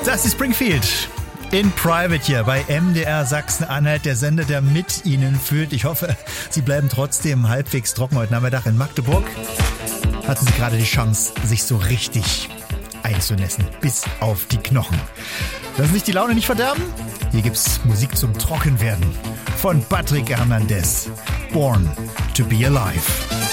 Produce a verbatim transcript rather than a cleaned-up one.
Das ist Springfield. In Private hier bei M D R Sachsen-Anhalt, der Sender, der mit Ihnen fühlt. Ich hoffe, Sie bleiben trotzdem halbwegs trocken heute Nachmittag in Magdeburg. Hatten Sie gerade die Chance, sich so richtig einzunässen, bis auf die Knochen. Lassen Sie sich die Laune nicht verderben? Hier gibt's Musik zum Trockenwerden von Patrick Hernandez. Born to be Alive.